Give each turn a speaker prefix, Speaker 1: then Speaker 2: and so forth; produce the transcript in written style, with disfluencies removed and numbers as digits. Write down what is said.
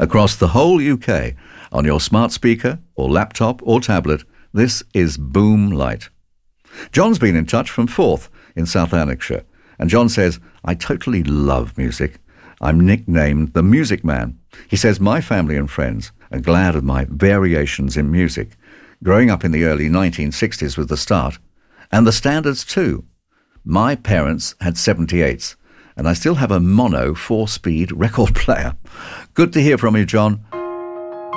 Speaker 1: Across the whole UK, on your smart speaker or laptop or tablet, this is Boom Light. John's been in touch from Forth in South Lanarkshire, and John says, I totally love music. I'm nicknamed the Music Man. He says, my family and friends are glad of my variations in music, growing up in the early 1960s with the Start, and the Standards too. My parents had 78s, and I still have a mono 4-speed record player. Good to hear from you, John.